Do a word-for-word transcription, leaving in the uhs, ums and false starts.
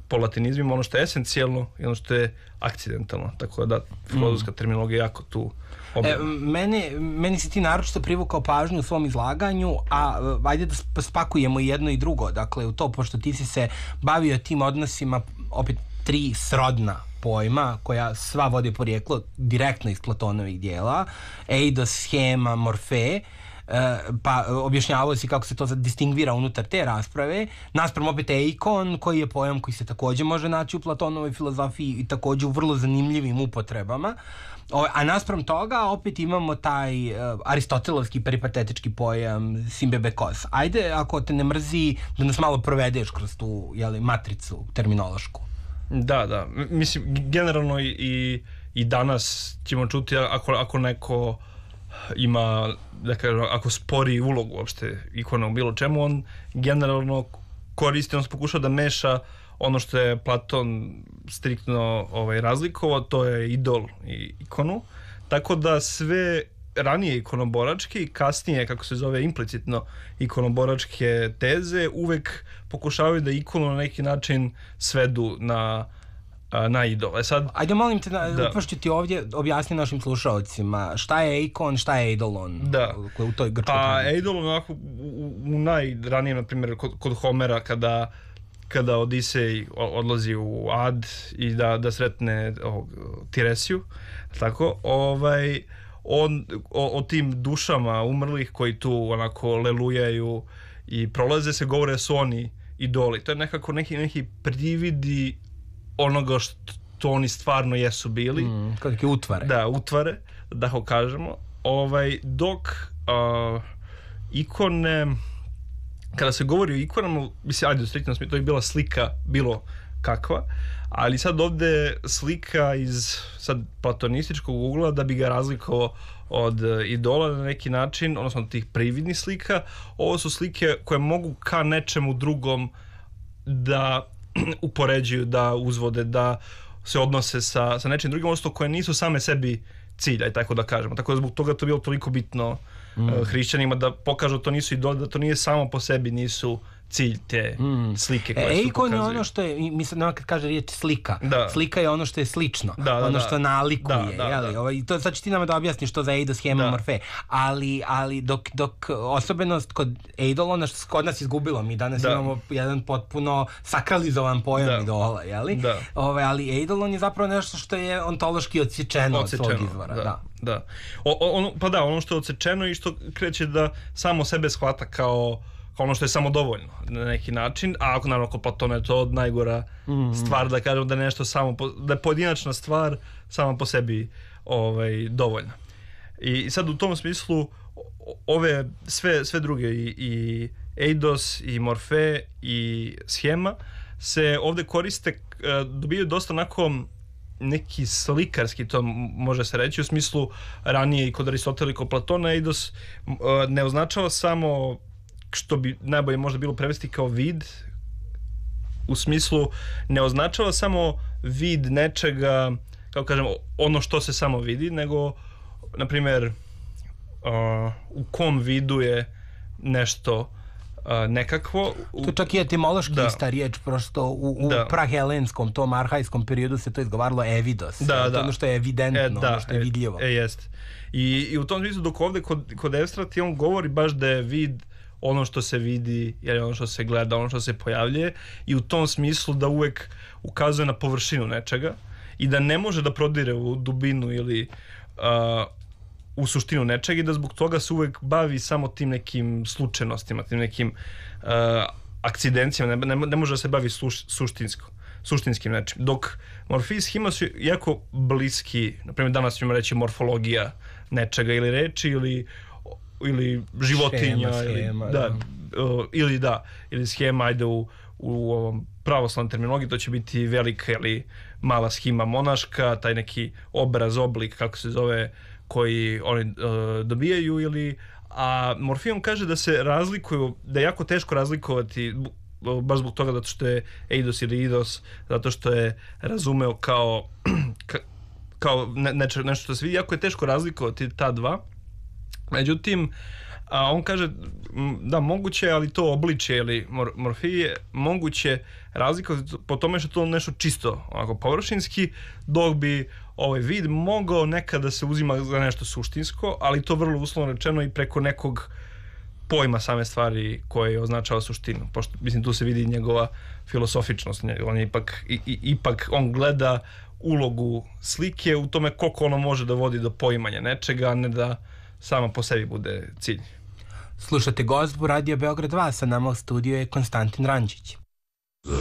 po latinizmima, ono što je esencijalno i ono što je akcidentalno. Tako da filozofska mm. terminologija jako tu e, mene, meni si ti naročito privukao pažnju u svom izlaganju, a ajde da spakujemo jedno i drugo. Dakle, u to, pošto ti si se bavio tim odnosima, opet tri srodna pojma koja sva vode porijeklo direktno iz Platonovih dijela, eidos, schema, morfe, pa objašnjavao si kako se to distingvira unutar te rasprave, naspram opet eikon koji je pojam koji se također može naći u Platonovoj filozofiji i također u vrlo zanimljivim upotrebama, a naspram toga opet imamo taj uh, aristotelovski peripatetički pojam simbebekos. Ajde, ako te ne mrzi, da nas malo provedeš kroz tu, jeli, matricu terminološku. Da, da, mislim generalno i, i, i danas ćemo čuti ako, ako neko ima, da kažem, ako spori ulogu uopšte ikona u bilo čemu, on generalno koristi, on se pokušao da meša ono što je Platon striktno ovaj, razlikovao, to je idol i ikonu, tako da sve ranije ikonoboračke i kasnije, kako se zove implicitno, ikonoboračke teze uvek pokušavaju da ikonu na neki način svedu na na idol. E sad, ajde molim te, da, upravo ću ti ovdje objasni našim slušalcima šta je ikon, šta je eidolon, da. U toj grčkoj pa tradiciji. Eidolon onako u, u najranijem, na primjer kod, kod Homera, kada kada Odisej odlazi u Ad i da, da sretne ovog, Tiresiju, tako, ovaj, on o, o tim dušama umrlih koji tu onako lelujaju i prolaze, se govore da su oni idoli. To je nekako neki, neki prividi onoga što oni stvarno jesu bili. Mm, kao neke utvare. Da, utvare, da ho kažemo. Ovaj, dok uh, ikone, kada se govori o ikonama, mislim, ajde, striktno to je bila slika bilo kakva, ali sad ovde slika iz sad platonističkog ugla, da bi ga razlikovao od idola na neki način, odnosno tih prividnih slika, ovo su slike koje mogu ka nečemu drugom da upoređuju, da uzvode, da se odnose sa, sa nečim drugim, odnosno koje nisu same sebi cilj, aj tako da kažemo. Tako da zbog toga to bilo toliko bitno mm. uh, hrišćanima da pokažu to nisu idoli, da to nije samo po sebi, nisu cilj te mm. slike koje e, su ikon pokazuju. Je ono što je, mislim, nema kad kaže riječ slika, da. Slika je ono što je slično, da, da, ono da. što nalikuje, da, da, jeli? Da. Ovaj, to, sad ću ti nama da objasniš što za eidos, schema, morfe, ali, ali dok, dok osobenost kod eidolona, što kod nas izgubilo, mi danas da. Imamo jedan potpuno sakralizovan pojam da. Idola, jeli? Da. Ovaj, ali eidolon je zapravo nešto što je ontološki odsječeno od svog izvora. Da. Da. Da. O, ono, pa da, ono što je odsečeno i što kreće da samo sebe shvata kao ono što je samo dovoljno na neki način, a ako naravno kod Platona je to najgora mm-hmm. stvar, da kažem da je nešto samo po, da je pojedinačna stvar sama po sebi ovaj, dovoljna. I, i sad u tom smislu ove sve, sve druge i, i eidos i morfe i schema se ovde koriste, dobijaju dosta onako neki slikarski, to može se reći, u smislu ranije i kod Aristotela i kod Platona eidos ne označava samo, što bi najbolje možda bilo prevesti kao vid, u smislu ne označava samo vid nečega, kako kažemo, ono što se samo vidi, nego, na primjer, uh, u kom vidu je nešto uh, nekakvo. U... To čak i etimološki da. Ista riječ, prosto u, u da. prahelenskom, tom arhajskom periodu se to izgovaralo evidos. Da, to da. Ono što je evidentno, e, da, ono što je vidljivo. E, e jest. I, I u tom smislu, dok ovde kod, kod Evstrati on govori baš da je vid ono što se vidi, jer ono što se gleda, ono što se pojavljuje, i u tom smislu da uvek ukazuje na površinu nečega i da ne može da prodire u dubinu ili uh, u suštinu nečega i da zbog toga se uvek bavi samo tim nekim slučajnostima, tim nekim uh, akcidencijama, ne, ne, ne može da se bavi suš, suštinsko, suštinskim nečim. Dok morfe i schema su jako bliski, na primjer danas ćemo reći morfologija nečega ili reči ili ili životinja, šema, ili, schema, da, da. Uh, ili da, ili schema, ajde u, u ovom pravoslavnoj terminologiji, to će biti velika ili mala schema monaška, taj neki obraz, oblik, kako se zove, koji oni uh, dobijaju, ili, a Morfion kaže da se razlikuju, da je jako teško razlikovati, baš zbog toga zato što je eidos ili idos, zato što je razumeo kao, kao ne, nešto što se vidi, jako je teško razlikovati ta dva. Međutim, A on kaže, da, moguće, ali to obličje ili mor morfije, moguće razlika po tome što to nešto čisto, onako površinski, dok bi ovaj vid mogao nekada da se uzima za nešto suštinsko, ali to vrlo uslovno rečeno i preko nekog pojma same stvari koje označava suštinu. Pošto, mislim, tu se vidi njegova filosofičnost. On je ipak, i, i, ipak on gleda ulogu slike u tome koliko ono može da vodi do poimanja nečega, a ne da sama po sebi bude cilj. Slušate Gozbu, Radio Beograd dva, sa nama u studiju je Konstantin Rančić.